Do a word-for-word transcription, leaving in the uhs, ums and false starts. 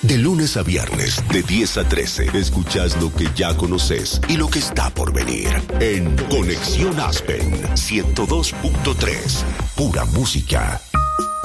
De lunes a viernes, de diez a trece, escuchás lo que ya conoces y lo que está por venir. En Conexión Aspen, ciento dos punto tres. Pura música.